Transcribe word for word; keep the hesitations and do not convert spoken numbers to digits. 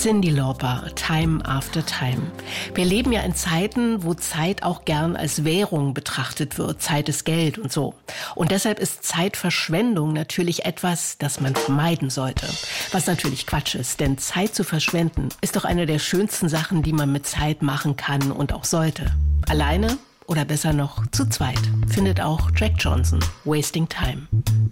Cyndi Lauper, Time After Time. Wir leben ja in Zeiten, wo Zeit auch gern als Währung betrachtet wird. Zeit ist Geld und so. Und deshalb ist Zeitverschwendung natürlich etwas, das man vermeiden sollte. Was natürlich Quatsch ist, denn Zeit zu verschwenden ist doch eine der schönsten Sachen, die man mit Zeit machen kann und auch sollte. Alleine oder besser noch zu zweit, findet auch Jack Johnson, Wasting Time.